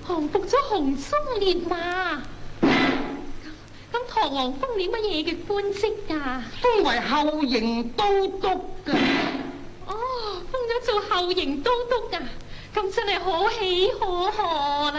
降服咗洪松烈馬。咁唐王封你乜嘢嘅官職㗎？ 封為後營都督㗎。 哦，封咗做後營都督㗎，咁真係可喜可賀啦。